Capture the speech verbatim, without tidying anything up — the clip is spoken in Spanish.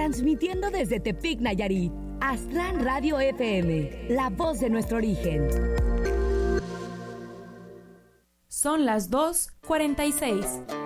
transmitiendo desde Tepic, Nayarit. Aztlán Radio F M, la voz de nuestro origen. Son las dos cuarenta y seis.